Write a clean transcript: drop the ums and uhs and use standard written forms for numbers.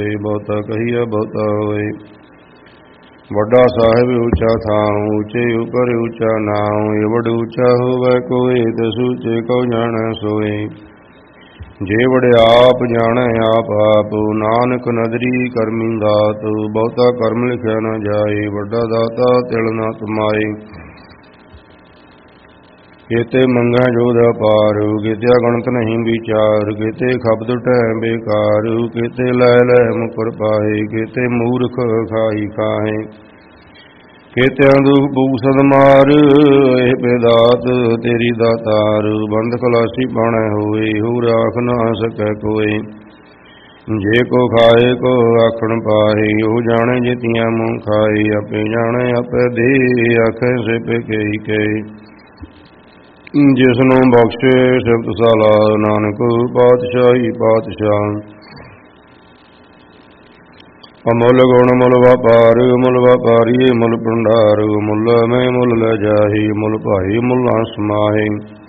ਬਹੁਤਾ ਕਹੀਆ ਬਹੁਤਾ ਹੋਏ। ਵੱਡਾ ਸਾਹਿਬ ਉੱਚਾ ਥਾਉ, ਉੱਚੇ ਉਪਰ ਉੱਚਾ ਨਾਉ। ਏਵੜ ਉੱਚਾ ਹੋਵੇ ਕੋਇ, ਤਿਸ ਉੱਚੇ ਕਉ ਜਾਣੈ ਸੋਇ। ਜੇ ਵਡਿਆਪ ਜਾਣੈ ਆਪ ਆਪ, ਨਾਨਕ ਨਦਰੀ ਕਰਮੀ ਦਾਤ। ਬਹੁਤਾ ਕਰਮ ਲਿਖਿਆ ਨ ਜਾਏ, ਵੱਡਾ ਦਾਤਾ ਤਿਲ ਨ ਤੁਮਾਏ। ਕਿਤੇ ਮੰਗੈ ਜੋਧ ਅਪਾਰ, ਕਿਤੇ ਅਗਣਤ ਨਹੀਂ ਵਿਚਾਰ। ਕਿਤੇ ਖਪਤ ਢਹਿ ਬੇਕਾਰ, ਕਿਤੇ ਲੈ ਲੈ ਮੁਕਰ ਪਾਏ। ਕਿਤੇ ਮੂਰਖ ਖਾਈ ਖਾਹੇ, ਕਿਤਿਆਂ ਦੁਖ ਬੂਸਦ ਮਾਰ। ਇਹ ਬੇਦਾਤ ਤੇਰੀ ਦਾਤਾਰ, ਬੰਦ ਖਲਾਸੀ ਬਾਣੈ ਹੋਏ। ਹੋ ਰਾਖ ਨਾ ਸਕੈ ਕੋਇ, ਜੇ ਕੋ ਖਾਏ ਕੋ ਆਖਣ ਪਾਏ। ਉਹ ਜਾਣੇ ਜਿਤੀਆਂ ਮੂੰਹ ਖਾਏ, ਆਪੇ ਜਾਣੇ ਆਪੇ ਦੇ। ਆਖੇ ਸਿਪੇ ਕਈ ਕਹੇ, ਜਿਸਨੂੰ ਬਖਸ਼ੇ ਸਿਫਤ ਸਲਾਹ। ਨਾਨਕ ਪਾਤਸ਼ਾਹੀ ਪਾਤਸ਼ਾਹ। ਅਮੁੱਲ ਗੁਣ ਮੁੱਲ ਵਪਾਰ, ਮੁੱਲ ਵਪਾਰੀਏ ਮੁੱਲ ਭੰਡਾਰ। ਮੁੱਲ ਮੈਂ ਮੁੱਲ ਲੈ ਜਾਹੀ, ਮੁੱਲ ਭਾਈ ਮੁੱਲਾਂ ਸਮਾਹੇ।